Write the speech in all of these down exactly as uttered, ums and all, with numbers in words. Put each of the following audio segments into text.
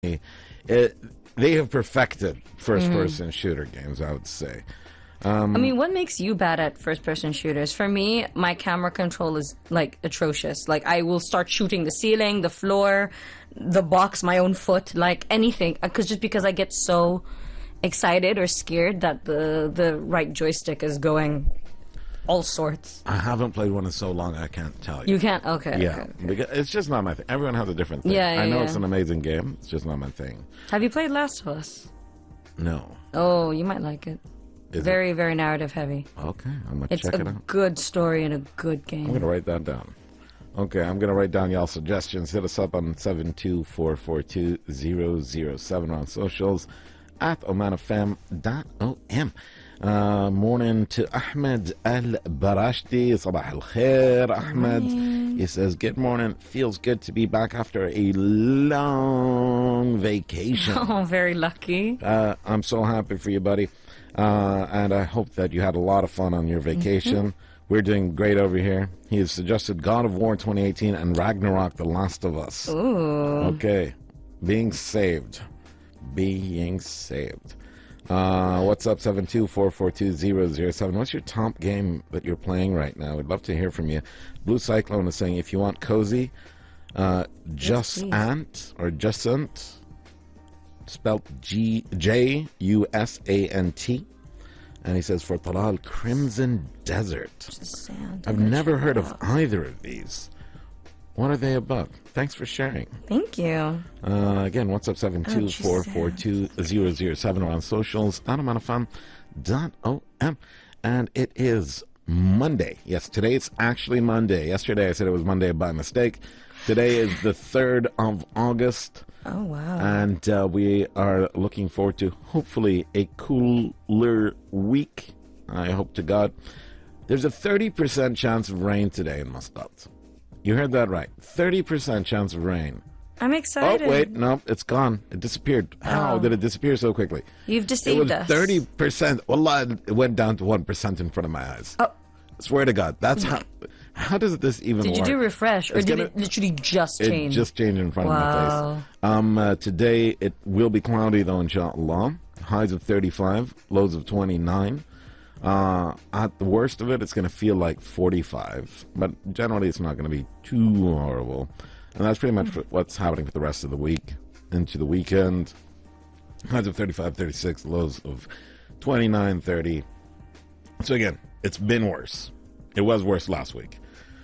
It, they have perfected first-person mm. shooter games, I would say. Um, I mean, what makes you bad at first-person shooters? For me, my camera control is, like, atrocious. Like, I will start shooting the ceiling, the floor, the box, my own foot, like, anything. Cause just because I get so excited or scared that the, the right joystick is going all sorts. I haven't played one in so long, I can't tell you. You can't? Okay. Yeah, okay, okay. Because it's just not my thing. Everyone has a different thing. Yeah, yeah, I know yeah. it's an amazing game. It's just not my thing. Have you played Last of Us? No. Oh, you might like it. Is very, it? very narrative heavy. Okay, I'm going to check it out. It's a good story and a good game. I'm going to write that down. Okay, I'm going to write down y'all suggestions. Hit us up on seven two four four two zero zero seven on socials at oman f m dot o m. Uh, morning to Ahmed Al-Barashti. Sabah al-khair, Ahmed. He says, good morning. Feels good to be back after a long vacation. Oh, very lucky. Uh, I'm so happy for you, buddy. Uh, and I hope that you had a lot of fun on your vacation. Mm-hmm. We're doing great over here. He has suggested God of War twenty eighteen and Ragnarok The Last of Us. Ooh. Okay. Being saved. Being saved. Uh, what's up, seven two four four two zero zero seven? What's your top game that you're playing right now? We'd love to hear from you. Blue Cyclone is saying, if you want cozy, uh, Just yes, Ant or Jusant, spelled G J U S A N T. And he says, for Talal, Crimson Desert. Sand. I've never heard of either of these. What are they about? Thanks for sharing. Thank you. Uh, again, what's up, seven two four four two zero zero seven or on socials, oman f m dot o m. And it is Monday. Yes, today it's actually Monday. Yesterday I said it was Monday by mistake. Today is the third of August. Oh, wow. And uh, we are looking forward to, hopefully, a cooler week. I hope to God. There's a thirty percent chance of rain today in Muscat. You heard that right. thirty percent chance of rain. I'm excited. Oh, wait. No, it's gone. It disappeared. How oh. did it disappear so quickly? You've deceived us. It was thirty percent. Wallah, it went down to one percent in front of my eyes. Oh. I swear to God. That's how... How does this even did work? Did you do refresh, or it's did gonna, it literally just change? It just changed in front wow. of my face. Um, uh, today, it will be cloudy, though, inshallah. Highs of thirty-five, lows of twenty-nine. Uh, at the worst of it, it's going to feel like forty-five. But generally, it's not going to be too horrible. And that's pretty much mm. what's happening for the rest of the week into the weekend. Highs of thirty-five, thirty-six, lows of twenty-nine, thirty. So, again, it's been worse. It was worse last week.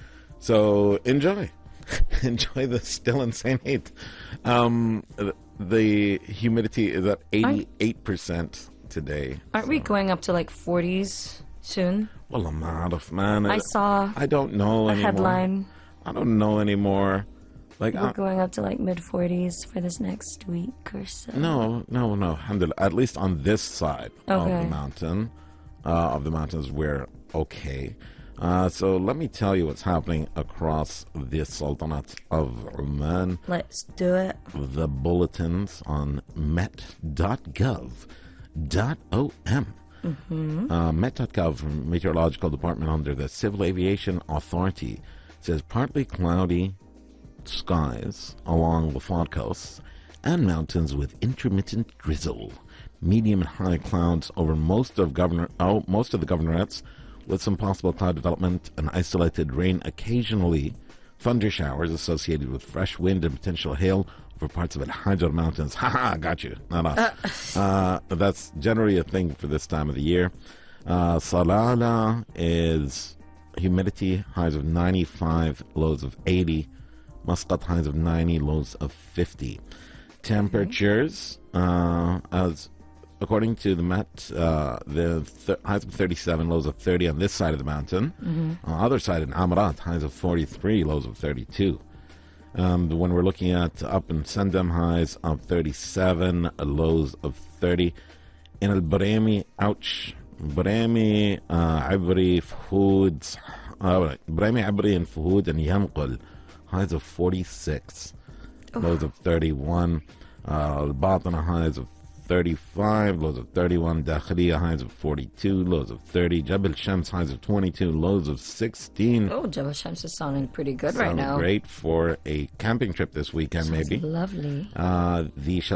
So enjoy. Enjoy the still insane heat. Um, the humidity is at eighty-eight percent today. Aren't so. we going up to like forties soon? Well, I'm out of, man. I saw I don't know a anymore. headline. I don't know anymore. Like We're I, going up to like mid forties for this next week or so. No, no, no. Alhamdulillah. At least on this side okay. of the mountain, uh, of the mountains, we're okay. Uh, so let me tell you what's happening across the Sultanate of Oman. Let's do it. The bulletins on met dot gov dot o m. Mm-hmm. Uh, met dot gov, Meteorological Department under the Civil Aviation Authority, says partly cloudy skies along the fault coasts and mountains with intermittent drizzle. Medium and high clouds over most of governor oh, most of the governorates, with some possible cloud development and isolated rain occasionally. Thunder showers associated with fresh wind and potential hail over parts of the Hajar Mountains. Ha ha, got you. Not us. Uh, uh, that's generally a thing for this time of the year. Uh, Salalah is humidity, highs of ninety-five, lows of eighty. Muscat, highs of ninety, lows of fifty. Temperatures, uh, as according to the Met, uh, the th- highs of thirty-seven, lows of thirty on this side of the mountain. Mm-hmm. On the other side, in Amarat, highs of forty-three, lows of thirty-two. Um, when we're looking at up in Sandam, highs of thirty-seven, lows of thirty. In Al Barami, ouch, Barami, uh, Abri, Fahud, uh, Barami, Abri, and Fahud, and Yanqul, highs of forty-six, oh. lows of thirty-one. Uh, Al Batana, highs of thirty-five, lows of thirty-one. Dakhliya, highs of forty-two, lows of thirty. Jabal Shams, highs of twenty-two, lows of sixteen. Oh, Jabal Shams is sounding pretty good right Sounds now. great for a camping trip this weekend, Sounds maybe. lovely. Uh, the